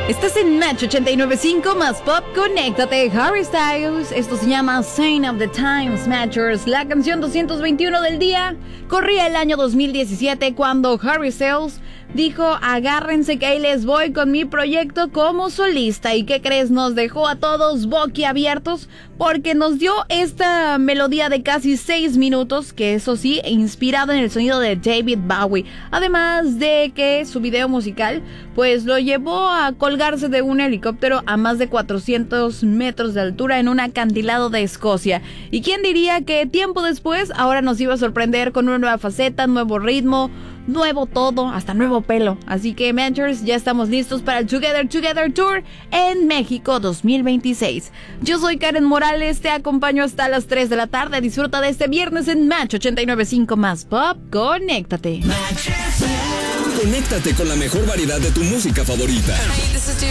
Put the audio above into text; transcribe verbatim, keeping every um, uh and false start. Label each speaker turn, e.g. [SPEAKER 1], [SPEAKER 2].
[SPEAKER 1] Estás en Match ochenta y nueve punto cinco más Pop, conéctate. Harry Styles, esto se llama Sign of the Times, Matchers. La canción doscientos veintiuno del día corría el año dos mil diecisiete cuando Harry Styles dijo: agárrense que ahí les voy con mi proyecto como solista. ¿Y qué crees? Nos dejó a todos boquiabiertos porque nos dio esta melodía de casi seis minutos, que eso sí, inspirado en el sonido de David Bowie. Además de que su video musical pues lo llevó a colgarse de un helicóptero a más de cuatrocientos metros de altura en un acantilado de Escocia. ¿Y quién diría que tiempo después ahora nos iba a sorprender con una nueva faceta, nuevo ritmo, nuevo todo, hasta nuevo pelo? Así que, Matchers, ya estamos listos para el Together Together Tour en México dos mil veintiséis. Yo soy Karen Morales, te acompaño hasta las tres de la tarde. Disfruta de este viernes en Match ochenta y nueve punto cinco más Pop. Conéctate.
[SPEAKER 2] Conéctate con la mejor variedad de tu música favorita.